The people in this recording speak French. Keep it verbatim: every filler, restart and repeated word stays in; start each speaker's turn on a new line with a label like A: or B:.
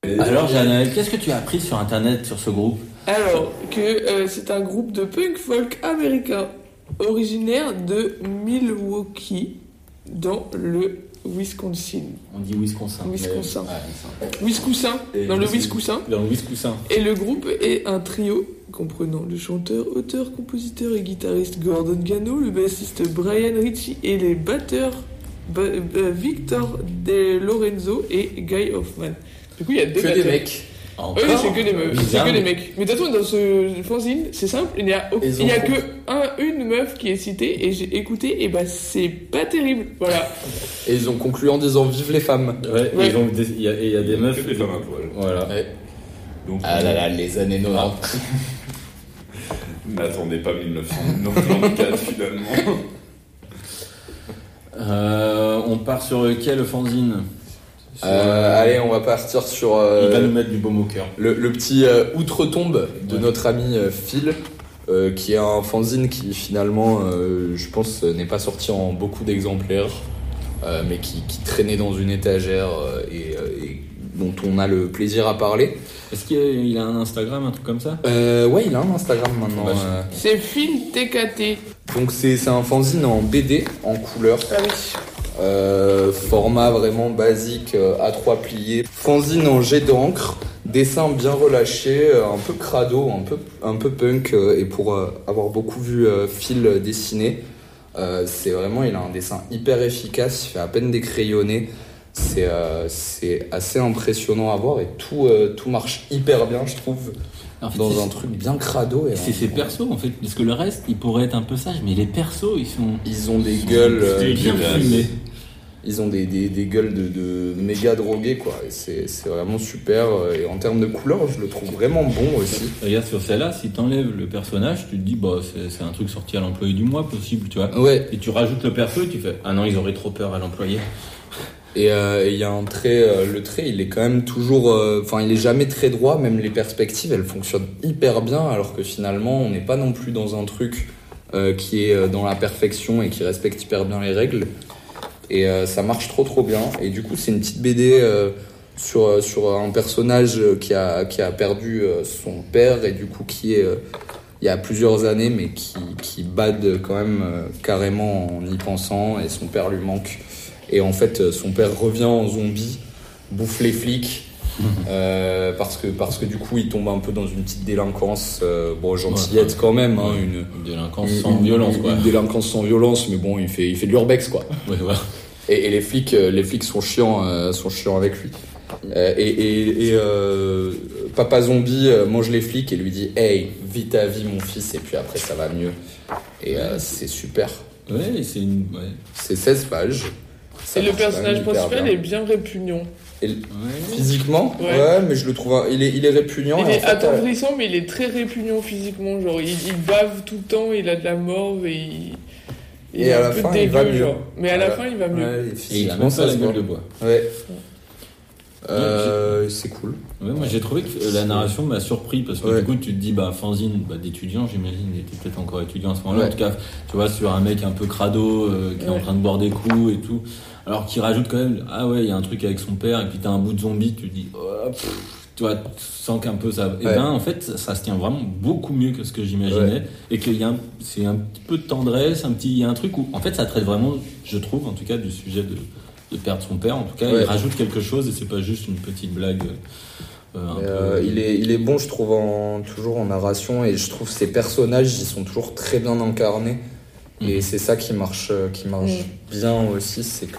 A: Alors, Jeanne, qu'est-ce que tu as appris sur Internet sur ce groupe ?
B: Alors, que euh, c'est un groupe de punk folk américain originaire de Milwaukee, dans le Wisconsin.
A: On dit Wisconsin.
B: Wisconsin.
A: Mais... Ouais,
B: Wisconsin, dans le Wisconsin.
A: Dans le Wisconsin.
B: Et le groupe est un trio comprenant le chanteur, auteur, compositeur et guitariste Gordon Gano, le bassiste Brian Ritchie et les batteurs ba- euh, Victor De Lorenzo et Guy Hoffman. Du coup, il y a deux
C: que
B: batteurs.
C: des mecs.
B: Oui, c'est que des meufs, c'est que des mecs. Mais de toute façon, dans ce fanzine, c'est simple, il n'y a, aucun, il y a que un, une meuf qui est citée, et j'ai écouté, et bah c'est pas terrible, voilà.
C: Et ils ont conclu en disant vive les femmes.
A: Ouais,
B: ouais.
A: Ils ont des, il y a, et il y a des meufs.
D: Que des femmes à poil.
A: Voilà.
C: Ouais.
D: Donc,
C: ah là là, les années quatre-vingt-dix.
D: N'attendez pas dix-neuf cent quatre-vingt-quatre finalement.
A: Euh, on part sur quel fanzine ?
C: Euh, allez, on va partir sur euh,
A: il va nous mettre du baume au cœur.
C: Le, le petit euh, outre-tombe de
A: ouais.
C: notre ami euh, Phil, euh, qui est un fanzine qui finalement, euh, je pense, n'est pas sorti en beaucoup d'exemplaires, euh, mais qui, qui traînait dans une étagère euh, et, euh, et dont on a le plaisir à parler.
A: Est-ce qu'il a un Instagram, un truc comme ça ?
C: euh, Ouais, il a un Instagram maintenant.
A: Bah,
C: euh...
B: C'est Phil T K T.
C: Donc c'est, c'est un fanzine en B D, en couleur.
B: Ah oui.
C: Euh, format vraiment basique, euh, A trois pliés, fanzine en jet d'encre, dessin bien relâché, euh, un peu crado, un peu, un peu punk, euh, et pour euh, avoir beaucoup vu euh, Phil dessiner, euh, c'est vraiment, il a un dessin hyper efficace, il fait à peine décrayonner, c'est, euh, c'est assez impressionnant à voir et tout, euh, tout marche hyper bien, je trouve. En fait, dans un truc bien crado. Et
A: c'est ses persos en fait, parce que le reste il pourrait être un peu sage, mais les persos ils sont.
C: Ils ont des gueules.
A: Euh, bien filmés.
C: Ils ont des, des, des gueules de, de méga drogués quoi. Et c'est, c'est vraiment super. Et en termes de couleurs, je le trouve vraiment bon aussi.
A: Regarde sur celle-là, si t'enlèves le personnage, tu te dis bah c'est, c'est un truc sorti à l'employé du mois possible, tu vois.
C: Ouais.
A: Et tu rajoutes le perso et tu fais ah non ils auraient trop peur à l'employé.
C: Et il euh, y a un trait, euh, le trait il est quand même toujours, enfin euh, il est jamais très droit, même les perspectives elles fonctionnent hyper bien alors que finalement on n'est pas non plus dans un truc euh, qui est dans la perfection et qui respecte hyper bien les règles et euh, ça marche trop trop bien et du coup c'est une petite B D euh, sur, sur un personnage qui a, qui a perdu euh, son père et du coup qui est euh, il y a plusieurs années mais qui, qui bade quand même euh, carrément en y pensant et son père lui manque. Et en fait, son père revient en zombie, bouffe les flics, euh, parce que parce que du coup, il tombe un peu dans une petite délinquance, euh, bon gentillette ouais, quand même, hein, une,
A: une délinquance une, sans une, violence, quoi.
C: Une délinquance sans violence, mais bon, il fait il fait de l'urbex, quoi.
A: Ouais, ouais.
C: Et, et les flics, les flics sont chiants, euh, sont chiants avec lui. Euh, et et, et euh, Papa Zombie mange les flics et lui dit, hey, vis ta vie, mon fils, et puis après ça va mieux. Et euh, c'est super.
A: Ouais, c'est une, ouais.
C: C'est seize pages.
B: Ça et le personnage principal bien. est bien répugnant.
C: Et ouais. Physiquement, ouais. ouais, mais je le trouve, il est, il est répugnant.
B: Il est
C: en fait,
B: attendrissant, euh... mais il est très répugnant physiquement. Genre, il, il bave tout le temps, il a de la morve et il, il
C: et
B: est
C: à
B: un
C: la
B: peu
C: fin,
B: dégueu,
C: il va mieux.
B: Genre. Mais à la
C: ouais.
B: fin, il va mieux.
C: Ouais,
A: et il a même pas la gueule de bois.
C: Ouais. Euh, c'est cool.
A: Ouais, moi j'ai trouvé que la narration m'a surpris parce que
C: ouais.
A: du coup tu te dis bah fanzine bah, d'étudiant j'imagine, il était peut-être encore étudiant à ce moment-là.
C: Ouais.
A: En tout cas, tu vois sur un mec un peu crado euh, qui ouais. est en train de boire des coups et tout. Alors qu'il rajoute quand même ah ouais il y a un truc avec son père et puis t'as un bout de zombie, tu te dis oh, pff, tu vois tu sens qu'un peu ça. Et ouais. ben en fait ça, ça se tient vraiment beaucoup mieux que ce que j'imaginais ouais. et qu'il y a un, c'est un petit peu de tendresse, un petit il y a un truc où en fait ça traite vraiment je trouve en tout cas du sujet de de perdre son père en tout cas ouais. il rajoute quelque chose et c'est pas juste une petite blague euh, un
C: euh,
A: peu...
C: il est il est bon je trouve en, toujours en narration et je trouve ses personnages ils sont toujours très bien incarnés mmh. et c'est ça qui marche qui marche mmh. bien aussi c'est que